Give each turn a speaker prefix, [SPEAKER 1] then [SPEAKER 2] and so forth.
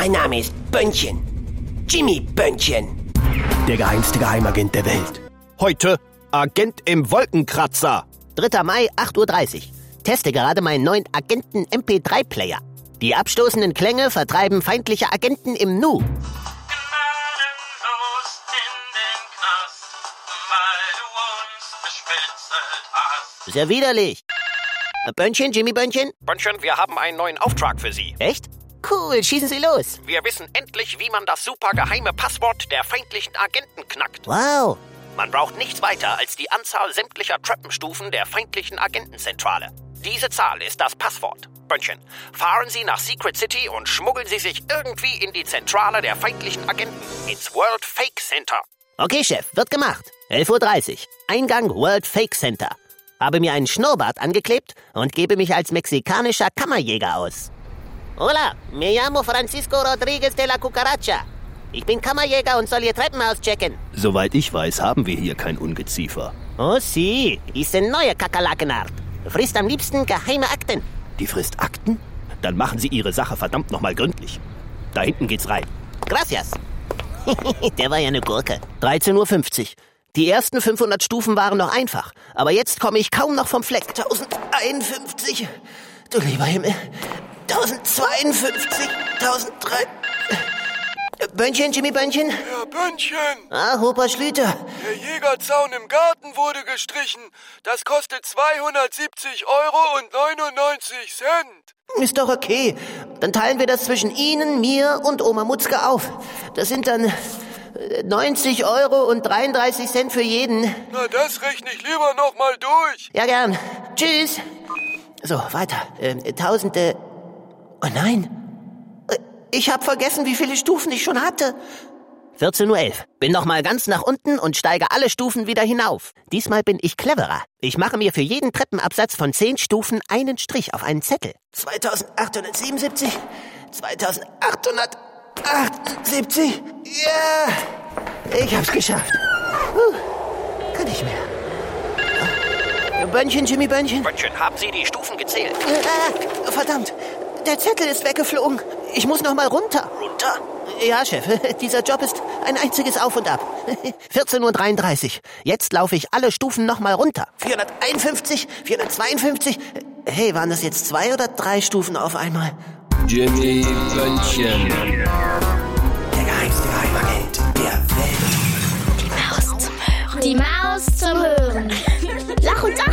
[SPEAKER 1] Mein Name ist Bönnchen. Jimmy Bönnchen.
[SPEAKER 2] Der geheimste Geheimagent der Welt. Heute Agent im Wolkenkratzer.
[SPEAKER 3] 3. Mai, 8:30 Uhr. Teste gerade meinen neuen Agenten-MP3-Player. Die abstoßenden Klänge vertreiben feindliche Agenten im Nu.
[SPEAKER 4] Gnadenlos in den Knast, weil du uns bespitzelt hast.
[SPEAKER 3] Sehr widerlich. Bönnchen, Jimmy Bönnchen?
[SPEAKER 5] Bönnchen, wir haben einen neuen Auftrag für Sie.
[SPEAKER 3] Echt? Cool, schießen Sie los.
[SPEAKER 5] Wir wissen endlich, wie man das super geheime Passwort der feindlichen Agenten knackt.
[SPEAKER 3] Wow.
[SPEAKER 5] Man braucht nichts weiter als die Anzahl sämtlicher Treppenstufen der feindlichen Agentenzentrale. Diese Zahl ist das Passwort. Bönnchen, fahren Sie nach Secret City und schmuggeln Sie sich irgendwie in die Zentrale der feindlichen Agenten, ins World Fake Center.
[SPEAKER 3] Okay, Chef, wird gemacht. 11:30 Uhr. Eingang World Fake Center. Habe mir einen Schnurrbart angeklebt und gebe mich als mexikanischer Kammerjäger aus. Hola, me llamo Francisco Rodriguez de la Cucaracha. Ich bin Kammerjäger und soll Ihr Treppenhaus checken.
[SPEAKER 2] Soweit ich weiß, haben wir hier kein Ungeziefer.
[SPEAKER 3] Oh, sí, ist eine neue Kakerlakenart. Frisst am liebsten geheime Akten.
[SPEAKER 2] Die frisst Akten? Dann machen Sie Ihre Sache verdammt nochmal gründlich. Da hinten geht's rein.
[SPEAKER 3] Gracias. Der war ja eine Gurke. 13:50 Uhr. Die ersten 500 Stufen waren noch einfach. Aber jetzt komme ich kaum noch vom Fleck. 1051. Du lieber Himmel. 1052. 1003. Bönnchen, Jimmy Bönnchen?
[SPEAKER 6] Ja, Bönnchen.
[SPEAKER 3] Ah, Hoper Schlüter.
[SPEAKER 6] Der Jägerzaun im Garten wurde gestrichen. Das kostet 270 Euro und 99 Cent.
[SPEAKER 3] Ist doch okay. Dann teilen wir das zwischen Ihnen, mir und Oma Mutzke auf. Das sind dann 90 Euro und 33 Cent für jeden.
[SPEAKER 6] Na, das rechne ich lieber noch mal durch.
[SPEAKER 3] Ja, gern. Tschüss. So, weiter. 1000... Oh nein. Ich habe vergessen, wie viele Stufen ich schon hatte. 14:11 Uhr. Bin noch mal ganz nach unten und steige alle Stufen wieder hinauf. Diesmal bin ich cleverer. Ich mache mir für jeden Treppenabsatz von 10 Stufen einen Strich auf einen Zettel. 2877, 2878. Ja, ich hab's geschafft. Kann nicht mehr. Bönnchen, Jimmy Bönnchen.
[SPEAKER 5] Bönnchen, haben Sie die Stufen gezählt?
[SPEAKER 3] Verdammt, der Zettel ist weggeflogen. Ich muss noch mal runter.
[SPEAKER 5] Runter?
[SPEAKER 3] Ja, Chef, dieser Job ist ein einziges Auf und Ab. 14:33 Uhr. Jetzt laufe ich alle Stufen noch mal runter. 451, 452. Hey, waren das jetzt 2 oder 3 Stufen auf einmal?
[SPEAKER 7] Jimmy Bönnchen.
[SPEAKER 1] Der geheimste Geheimagent der Welt.
[SPEAKER 8] Die Maus zum Hören. Lach und Sach